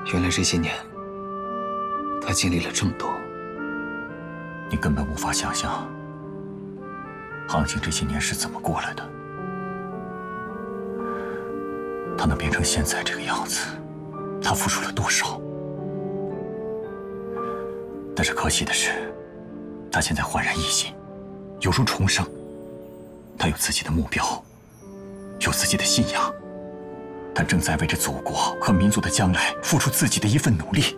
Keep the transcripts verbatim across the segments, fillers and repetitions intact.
原来这些年，他经历了这么多。 你根本无法想象，杭青这些年是怎么过来的。他能变成现在这个样子，他付出了多少？但是可惜的是，他现在焕然一新，犹如重生。他有自己的目标，有自己的信仰，他正在为着祖国和民族的将来付出自己的一份努力。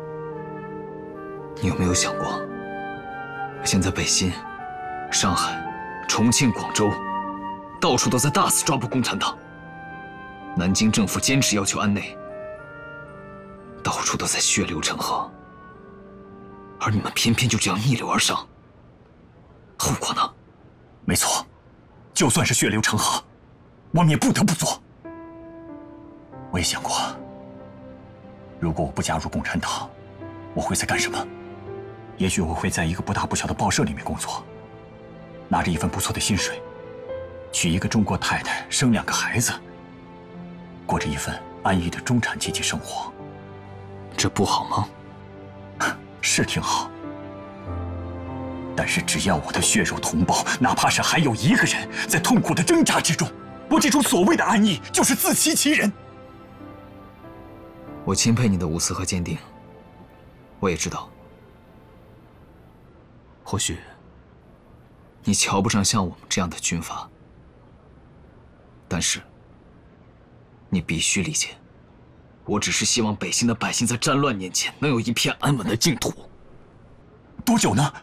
你有没有想过，现在北京、上海、重庆、广州，到处都在大肆抓捕共产党。南京政府坚持要求安内，到处都在血流成河，而你们偏偏就这样逆流而上，后果呢？ 没错，就算是血流成河，我们也不得不做。我也想过，如果我不加入共产党，我会在干什么？也许我会在一个不大不小的报社里面工作，拿着一份不错的薪水，娶一个中国太太，生两个孩子，过着一份安逸的中产阶级生活。 这不好吗？ 是挺好，但是只要我的血肉同胞，哪怕是还有一个人在痛苦的挣扎之中，我这种所谓的安逸就是自欺欺人。 我钦佩你的无私和坚定，我也知道，或许你瞧不上像我们这样的军阀，但是你必须理解，我只是希望北京的百姓在战乱年前能有一片安稳的净土。 多久呢？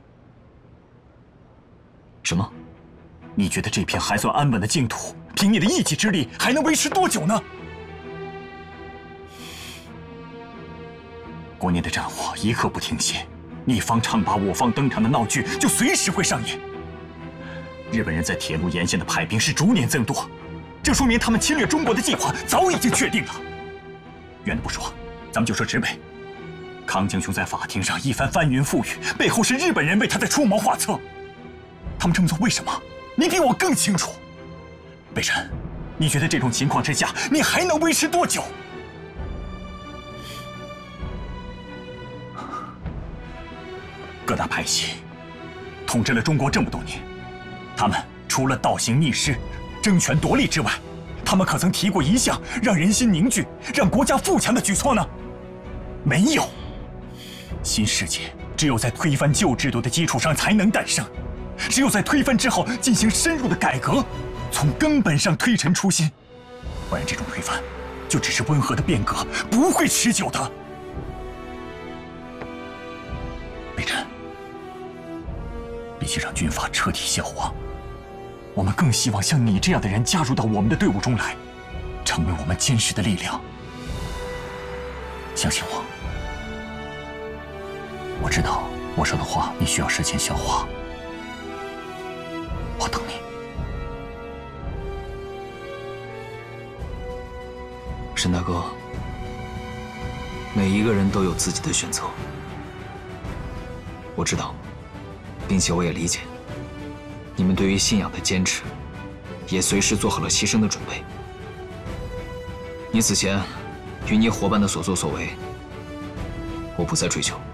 什么？ 你觉得这片还算安稳的净土，凭你的一己之力还能维持多久呢？国内的战火一刻不停歇，你方唱罢我方登场的闹剧就随时会上演。日本人在铁路沿线的派兵是逐年增多，这说明他们侵略中国的计划早已经确定了。远的不说，咱们就说直北，康江雄在法庭上一番翻云覆雨，背后是日本人为他在出谋划策。他们这么做为什么？你比我更清楚。北辰，你觉得这种情况之下，你还能维持多久？各大派系统治了中国这么多年，他们除了倒行逆施、争权夺利之外，他们可曾提过一项让人心凝聚、让国家富强的举措呢？没有。新世界只有在推翻旧制度的基础上才能诞生，只有在推翻之后进行深入的改革，从根本上推陈出新，不然这种推翻就只是温和的变革，不会持久的。北辰，比起让军阀彻底消亡，我们更希望像你这样的人加入到我们的队伍中来，成为我们坚实的力量。相信我，我知道我说的话你需要时间消化，我等你。 沈大哥，每一个人都有自己的选择，我知道，并且我也理解，你们对于信仰的坚持，也随时做好了牺牲的准备。你此前与你伙伴的所作所为，我不再追究。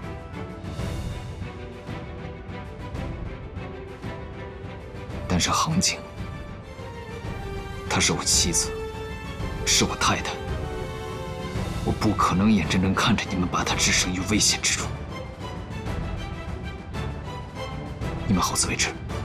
但是杭青，她是我妻子，是我太太，我不可能眼睁睁看着你们把她置身于危险之中。你们好自为之。